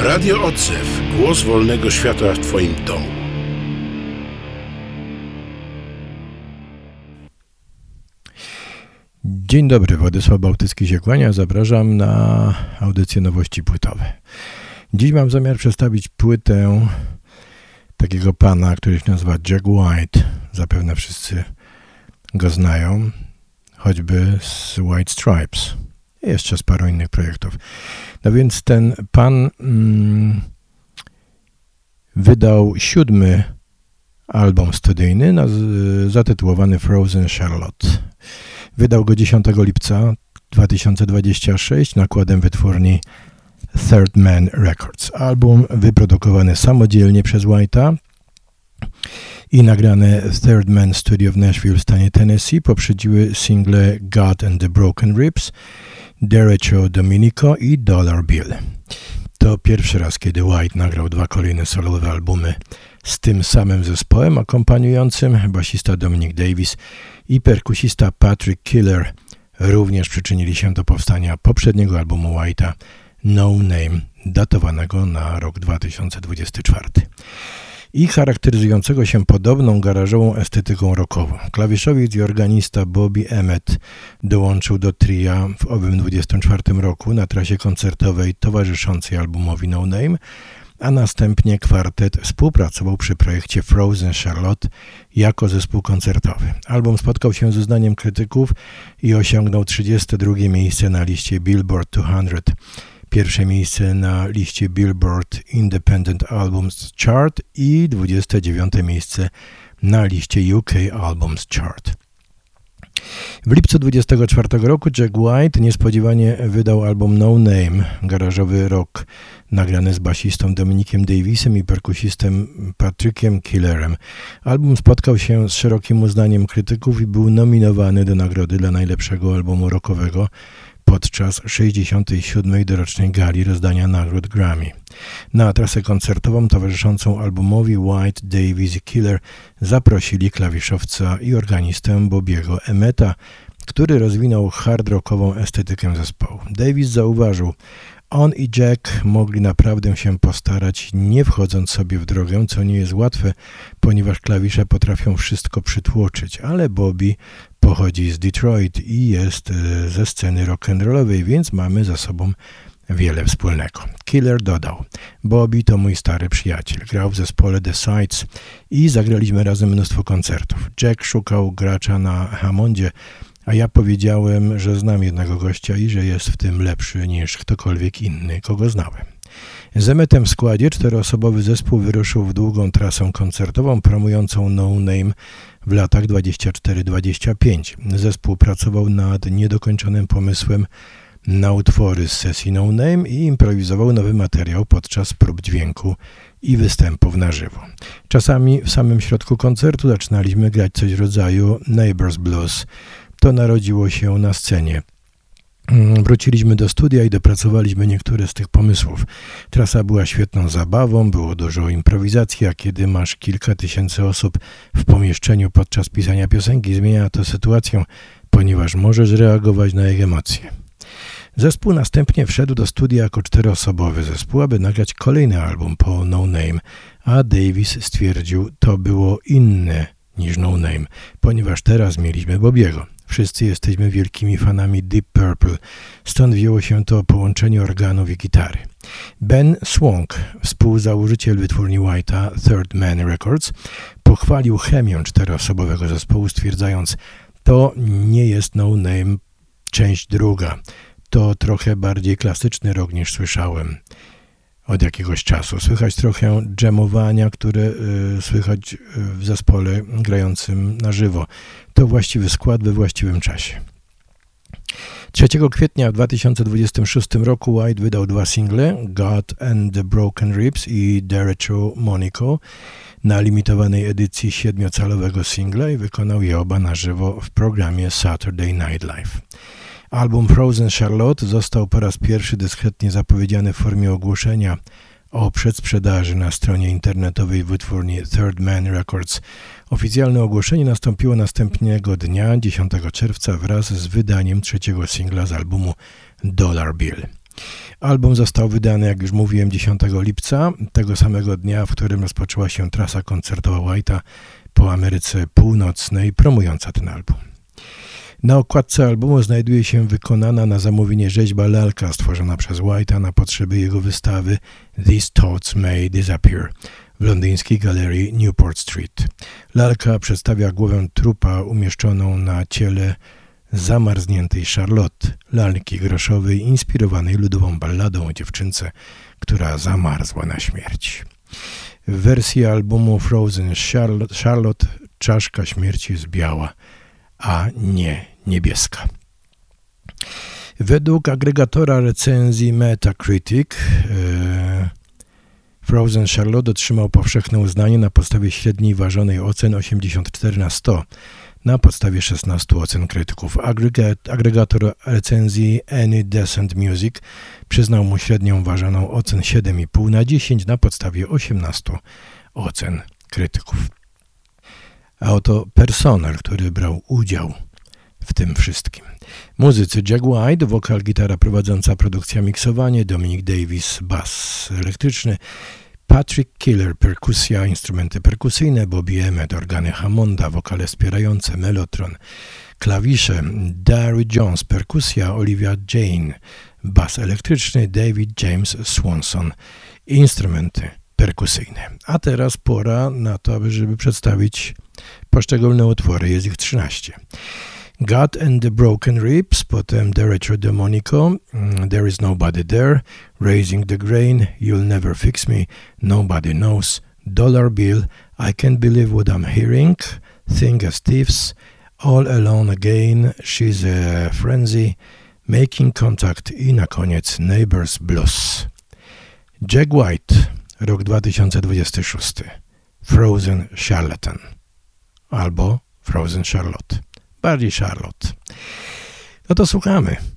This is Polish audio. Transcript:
Radio Odzew. Głos wolnego świata w Twoim domu. Dzień dobry, Władysław Bałtycki się kłania. Zapraszam na audycję Nowości Płytowe. Dziś mam zamiar przedstawić płytę takiego pana, który się nazywa Jack White. Zapewne wszyscy go znają, choćby z White Stripes. I jeszcze z paru innych projektów. No więc ten pan wydał 7. album studyjny zatytułowany Frozen Charlotte. Wydał go 10 lipca 2026 nakładem wytwórni Third Man Records. Album wyprodukowany samodzielnie przez White'a i nagrane w Third Man Studio w Nashville w stanie Tennessee poprzedziły single God and the Broken Ribs, Derecho Dominico i Dollar Bill. To pierwszy raz, kiedy White nagrał 2 kolejne solowe albumy z tym samym zespołem akompaniującym. Basista Dominic Davis i perkusista Patrick Killer również przyczynili się do powstania poprzedniego albumu White'a No Name, datowanego na rok 2024. I charakteryzującego się podobną garażową estetyką rockową. Klawiszowiec i organista Bobby Emmett dołączył do tria w owym 24 roku na trasie koncertowej towarzyszącej albumowi No Name, a następnie kwartet współpracował przy projekcie Frozen Charlotte jako zespół koncertowy. Album spotkał się z uznaniem krytyków i osiągnął 32 miejsce na liście Billboard 200, pierwsze miejsce na liście Billboard Independent Albums Chart i 29 miejsce na liście UK Albums Chart. W lipcu 24 roku Jack White niespodziewanie wydał album No Name, garażowy rock, nagrany z basistą Dominikiem Davisem i perkusistem Patrickiem Killerem. Album spotkał się z szerokim uznaniem krytyków i był nominowany do nagrody dla najlepszego albumu rockowego podczas 67. dorocznej gali rozdania nagród Grammy. Na trasę koncertową towarzyszącą albumowi White, Davis i Killer zaprosili klawiszowca i organistę Bobbiego Emmetta, który rozwinął hard rockową estetykę zespołu. Davis zauważył: on i Jack mogli naprawdę się postarać, nie wchodząc sobie w drogę, co nie jest łatwe, ponieważ klawisze potrafią wszystko przytłoczyć, ale Bobby pochodzi z Detroit i jest ze sceny rock'n'rollowej, więc mamy za sobą wiele wspólnego. Killer dodał: Bobby to mój stary przyjaciel, grał w zespole The Sides i zagraliśmy razem mnóstwo koncertów. Jack szukał gracza na Hammondzie, a ja powiedziałem, że znam jednego gościa i że jest w tym lepszy niż ktokolwiek inny, kogo znałem. Z Emmettem w składzie 4-osobowy zespół wyruszył w długą trasę koncertową promującą No Name w latach 24-25. Zespół pracował nad niedokończonym pomysłem na utwory z sesji No Name i improwizował nowy materiał podczas prób dźwięku i występów na żywo. Czasami w samym środku koncertu zaczynaliśmy grać coś w rodzaju Neighbors Blues. To narodziło się na scenie. Wróciliśmy do studia i dopracowaliśmy niektóre z tych pomysłów. Trasa była świetną zabawą, było dużo improwizacji, a kiedy masz kilka tysięcy osób w pomieszczeniu podczas pisania piosenki, zmienia to sytuację, ponieważ możesz reagować na ich emocje. Zespół następnie wszedł do studia jako 4-osobowy zespół, aby nagrać kolejny album po No Name, a Davis stwierdził, to było inne niż No Name, ponieważ teraz mieliśmy Bobbiego. Wszyscy jesteśmy wielkimi fanami Deep Purple, stąd wzięło się to połączenie organów i gitary. Ben Swonk, współzałożyciel wytwórni White'a Third Man Records, pochwalił chemię 4-osobowego zespołu, stwierdzając: to nie jest No Name część druga, to trochę bardziej klasyczny rock niż słyszałem od jakiegoś czasu. Słychać trochę dżemowania, które słychać w zespole grającym na żywo. To właściwy skład we właściwym czasie. 3 kwietnia w 2026 roku White wydał 2 single, God and the Broken Ribs i Derecho Dominico, na limitowanej edycji 7-calowego singla i wykonał je oba na żywo w programie Saturday Night Live. Album Frozen Charlotte został po raz pierwszy dyskretnie zapowiedziany w formie ogłoszenia o przedsprzedaży na stronie internetowej wytwórni Third Man Records. Oficjalne ogłoszenie nastąpiło następnego dnia, 10 czerwca, wraz z wydaniem 3. singla z albumu Dollar Bill. Album został wydany, jak już mówiłem, 10 lipca, tego samego dnia, w którym rozpoczęła się trasa koncertowa White'a po Ameryce Północnej, promująca ten album. Na okładce albumu znajduje się wykonana na zamówienie rzeźba lalka stworzona przez White'a na potrzeby jego wystawy These Thoughts May Disappear w londyńskiej galerii Newport Street. Lalka przedstawia głowę trupa umieszczoną na ciele zamarzniętej Charlotte, lalki groszowej inspirowanej ludową balladą o dziewczynce, która zamarzła na śmierć. W wersji albumu Frozen Charlotte czaszka śmierci jest biała, a nie niebieska. Według agregatora recenzji Metacritic Frozen Charlotte otrzymał powszechne uznanie na podstawie średniej ważonej ocen 84 na 100, na podstawie 16 ocen krytyków. Agregator recenzji Any Decent Music przyznał mu średnią ważoną ocen 7,5 na 10 na podstawie 18 ocen krytyków. A oto personel, który brał udział w tym wszystkim. Muzycy: Jack White, wokal, gitara prowadząca, produkcja, miksowanie, Dominic Davis, bas elektryczny, Patrick Killer, perkusja, instrumenty perkusyjne, Bobby Emmett, organy Hammonda, wokale wspierające, mellotron, klawisze, Darry Jones, perkusja, Olivia Jane, bas elektryczny, David James Swanson, instrumenty perkusyjne. A teraz pora na to, żeby przedstawić poszczególne utwory. Jest ich 13. God and the Broken Ribs, potem Derecho Demonico, There is Nobody There, Raising the Grain, You'll Never Fix Me, Nobody Knows, Dollar Bill, I Can't Believe What I'm Hearing, Thing as Thieves, All Alone Again, She's a Frenzy, Making Contact i na koniec Neighbors Blues. Jack White, rok 2026, Frozen Charlatan albo Frozen Charlotte. Bardziej Charlotte. No to słuchamy.